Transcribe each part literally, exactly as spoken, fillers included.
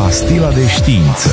Pastila de știință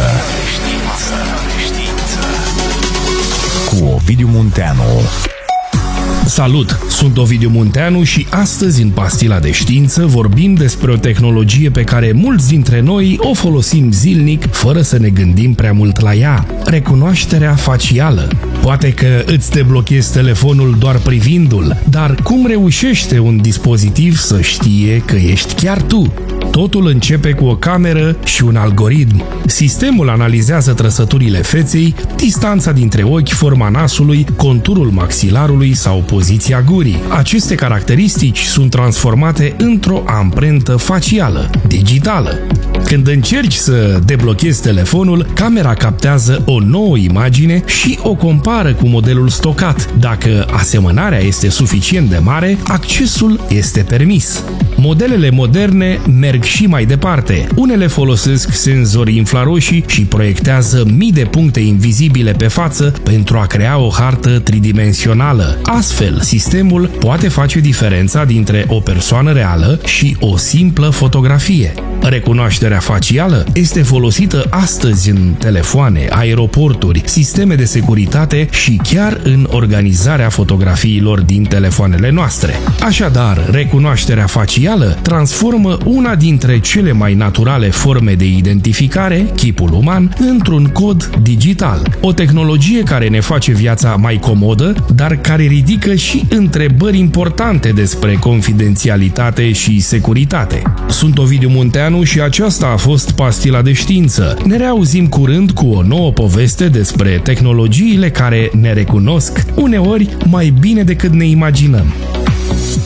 cu Ovidiu Munteanu. Salut! Sunt Ovidiu Munteanu și astăzi în Pastila de știință vorbim despre o tehnologie pe care mulți dintre noi o folosim zilnic fără să ne gândim prea mult la ea. Recunoașterea facială. Poate că îți deblochezi telefonul doar privindu-l, dar cum reușește un dispozitiv să știe că ești chiar tu? Totul începe cu o cameră și un algoritm. Sistemul analizează trăsăturile feței, distanța dintre ochi, forma nasului, conturul maxilarului sau poziția gurii. Aceste caracteristici sunt transformate într-o amprentă facială, digitală. Când încerci să deblochezi telefonul, camera captează o nouă imagine și o compară cu modelul stocat. Dacă asemănarea este suficient de mare, accesul este permis. Modelele moderne merg și mai departe. Unele folosesc senzori infraroșii și proiectează mii de puncte invizibile pe față pentru a crea o hartă tridimensională. Astfel, sistemul poate face diferența dintre o persoană reală și o simplă fotografie. Recunoașterea facială este folosită astăzi în telefoane, aeroporturi, sisteme de securitate și chiar în organizarea fotografiilor din telefoanele noastre. Așadar, recunoașterea facială transformă una dintre cele mai naturale forme de identificare, chipul uman, într-un cod digital. O tehnologie care ne face viața mai comodă, dar care ridică și întrebări importante despre confidențialitate și securitate. Sunt Ovidiu Munteanu și aceasta a fost Pastila de știință. Ne reauzim curând cu o nouă poveste despre tehnologiile care ne recunosc, uneori mai bine decât ne imaginăm.